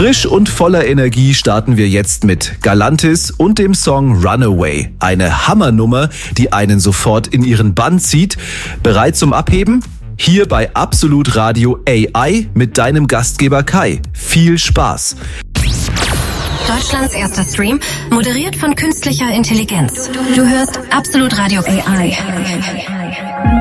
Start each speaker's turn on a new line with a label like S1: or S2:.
S1: Frisch und voller Energie starten wir jetzt mit Galantis und dem Song Runaway. Eine Hammernummer, die einen sofort in ihren Bann zieht. Bereit zum Abheben? Hier bei Absolut Radio AI mit deinem Gastgeber Kai. Viel Spaß!
S2: Deutschlands erster Stream, moderiert von künstlicher Intelligenz. Du hörst Absolut Radio AI.